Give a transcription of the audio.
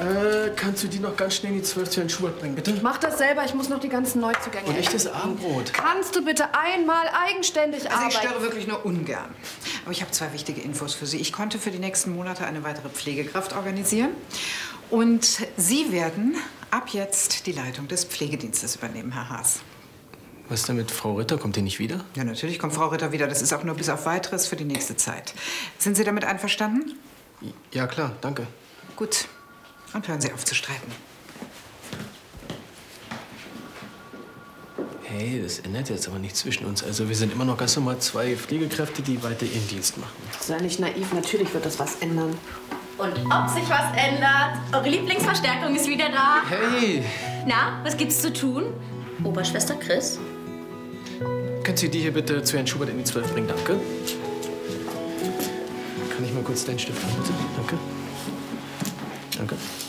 Kannst du die noch ganz schnell in die 12 zu Herrn Schubert bringen, bitte? Mach das selber, ich muss noch die ganzen Neuzugänge. Und echtes Abendbrot. Kannst du bitte einmal eigenständig arbeiten? Also ich störe wirklich nur ungern. Aber ich habe 2 wichtige Infos für Sie. Ich konnte für die nächsten Monate eine weitere Pflegekraft organisieren. Und Sie werden ab jetzt die Leitung des Pflegedienstes übernehmen, Herr Haas. Was denn mit Frau Ritter? Kommt die nicht wieder? Ja, natürlich kommt Frau Ritter wieder. Das ist auch nur bis auf Weiteres für die nächste Zeit. Sind Sie damit einverstanden? Ja, klar, danke. Gut. Und hören Sie auf zu streiten. Hey, das ändert jetzt aber nichts zwischen uns. Also wir sind immer noch ganz normal 2 Pflegekräfte, die weiter ihren Dienst machen. Sei nicht naiv, natürlich wird das was ändern. Und ob sich was ändert? Eure Lieblingsverstärkung ist wieder da. Hey! Na, was gibt's zu tun? Oberschwester Chris? Können Sie die hier bitte zu Herrn Schubert in die 12 bringen? Danke. Kann ich mal kurz deinen Stift haben, bitte? Danke. Danke.